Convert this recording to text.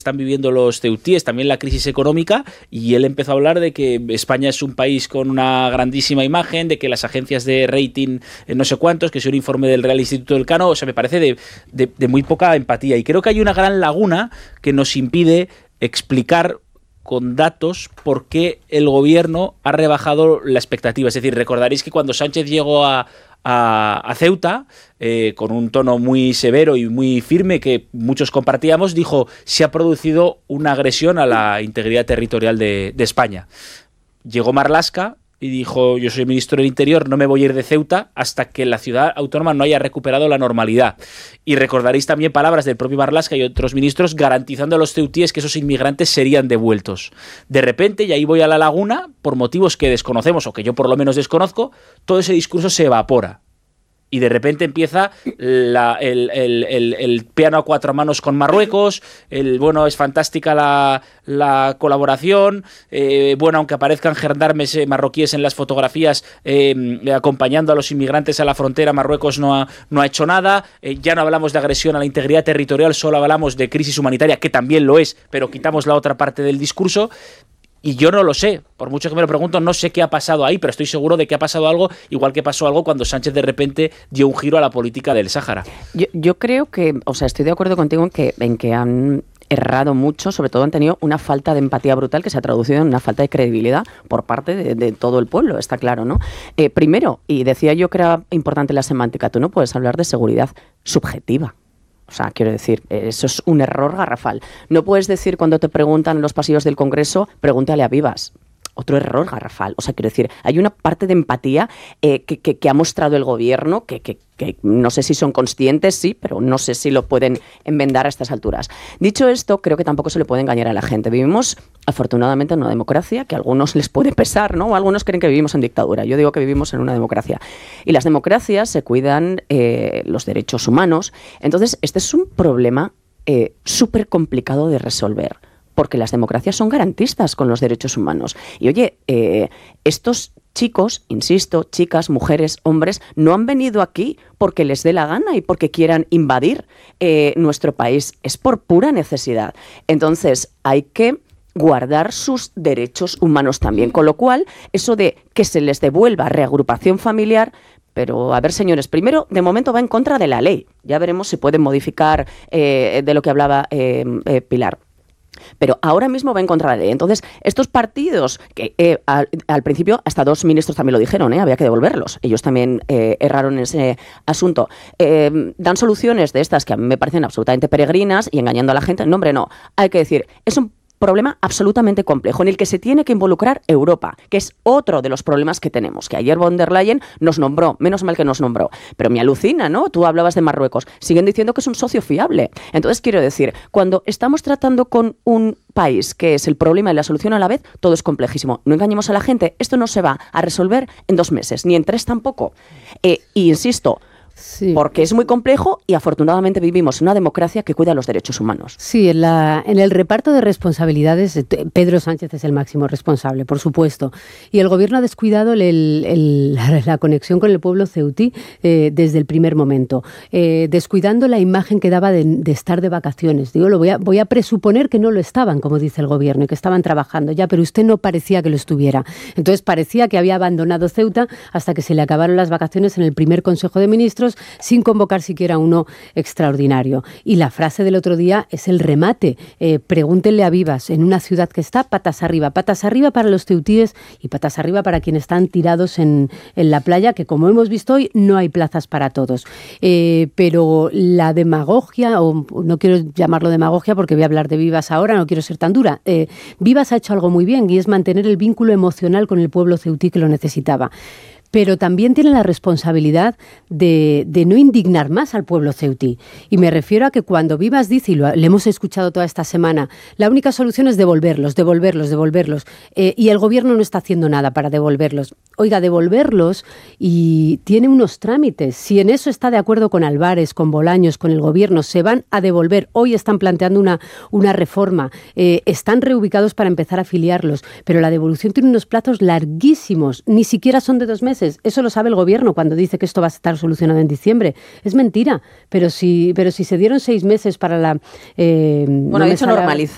están viviendo los ceutíes, también la crisis económica, y él empezó a hablar de que España es un país con una grandísima imagen, de que las agencias de rating no sé cuántos, que es un informe del Real Instituto del Cano, o sea, me parece de muy poca empatía, y creo que hay una gran laguna que nos impide explicar con datos por qué el gobierno ha rebajado la expectativa. Es decir, recordaréis que cuando Sánchez llegó a Ceuta, con un tono muy severo y muy firme que muchos compartíamos, dijo: se ha producido una agresión a la integridad territorial de España. Llegó Marlaska y dijo: yo soy ministro del Interior, no me voy a ir de Ceuta hasta que la ciudad autónoma no haya recuperado la normalidad. Y recordaréis también palabras del propio Marlaska y otros ministros garantizando a los ceutíes que esos inmigrantes serían devueltos. De repente, y ahí voy a la laguna, por motivos que desconocemos o que yo por lo menos desconozco, todo ese discurso se evapora. Y de repente empieza el piano a cuatro manos con Marruecos, es fantástica la colaboración, aunque aparezcan gendarmes marroquíes en las fotografías acompañando a los inmigrantes a la frontera, Marruecos no ha hecho nada, ya no hablamos de agresión a la integridad territorial, solo hablamos de crisis humanitaria, que también lo es, pero quitamos la otra parte del discurso. Y yo no lo sé, por mucho que me lo pregunto, no sé qué ha pasado ahí, pero estoy seguro de que ha pasado algo, igual que pasó algo cuando Sánchez de repente dio un giro a la política del Sáhara. Yo creo que, estoy de acuerdo contigo en que han errado mucho, sobre todo han tenido una falta de empatía brutal que se ha traducido en una falta de credibilidad por parte de todo el pueblo, está claro, ¿no? Primero, y decía yo que era importante la semántica, tú no puedes hablar de seguridad subjetiva. O sea, quiero decir, eso es un error garrafal. No puedes decir cuando te preguntan en los pasillos del Congreso, pregúntale a Vivas. Otro error garrafal. O sea, quiero decir, hay una parte de empatía que ha mostrado el gobierno que no sé si son conscientes, sí, pero no sé si lo pueden enmendar a estas alturas. Dicho esto, creo que tampoco se le puede engañar a la gente. Vivimos, afortunadamente, en una democracia que a algunos les puede pesar, ¿no? O algunos creen que vivimos en dictadura. Yo digo que vivimos en una democracia. Y las democracias se cuidan los derechos humanos. Entonces, este es un problema súper complicado de resolver, porque las democracias son garantistas con los derechos humanos. Y oye, estos chicos, insisto, chicas, mujeres, hombres, no han venido aquí porque les dé la gana y porque quieran invadir nuestro país. Es por pura necesidad. Entonces, hay que guardar sus derechos humanos también. Con lo cual, eso de que se les devuelva reagrupación familiar... Pero, a ver, señores, primero, de momento va en contra de la ley. Ya veremos si pueden modificar de lo que hablaba Pilar. Pero ahora mismo va en contra de la ley. Entonces, estos partidos, que al principio hasta dos ministros también lo dijeron, había que devolverlos. Ellos también erraron en ese asunto. Dan soluciones de estas que a mí me parecen absolutamente peregrinas y engañando a la gente. No, hombre, no. Hay que decir, es un problema absolutamente complejo en el que se tiene que involucrar Europa, que es otro de los problemas que tenemos, que ayer von der Leyen nos nombró, menos mal que nos nombró, pero me alucina, ¿no? Tú hablabas de Marruecos, siguen diciendo que es un socio fiable. Entonces, quiero decir, cuando estamos tratando con un país que es el problema y la solución a la vez, todo es complejísimo. No engañemos a la gente, esto no se va a resolver en 2 meses, ni en 3 tampoco. Y insisto, sí, porque es muy complejo y afortunadamente vivimos en una democracia que cuida los derechos humanos. Sí, en el reparto de responsabilidades, Pedro Sánchez es el máximo responsable, por supuesto. Y el gobierno ha descuidado la conexión con el pueblo ceutí desde el primer momento, descuidando la imagen que daba de estar de vacaciones. Digo, voy a presuponer que no lo estaban, como dice el gobierno, y que estaban trabajando ya, pero usted no parecía que lo estuviera. Entonces parecía que había abandonado Ceuta hasta que se le acabaron las vacaciones en el primer Consejo de Ministros, sin convocar siquiera uno extraordinario. Y la frase del otro día es el remate. Pregúntenle a Vivas, en una ciudad que está patas arriba para los ceutíes y patas arriba para quienes están tirados en la playa, que como hemos visto hoy, no hay plazas para todos. Pero la demagogia, o no quiero llamarlo demagogia porque voy a hablar de Vivas ahora, no quiero ser tan dura. Vivas ha hecho algo muy bien y es mantener el vínculo emocional con el pueblo ceutí que lo necesitaba. Pero también tiene la responsabilidad de no indignar más al pueblo ceutí. Y me refiero a que cuando Vivas dice, y le hemos escuchado toda esta semana, la única solución es devolverlos. Y el gobierno no está haciendo nada para devolverlos. Oiga, devolverlos y tiene unos trámites. Si en eso está de acuerdo con Álvarez, con Bolaños, con el gobierno, se van a devolver. Hoy están planteando una reforma. Están reubicados para empezar a afiliarlos. Pero la devolución tiene unos plazos larguísimos. Ni siquiera son de 2 meses. Eso lo sabe el gobierno cuando dice que esto va a estar solucionado en diciembre. Es mentira. Pero si se dieron 6 meses para la...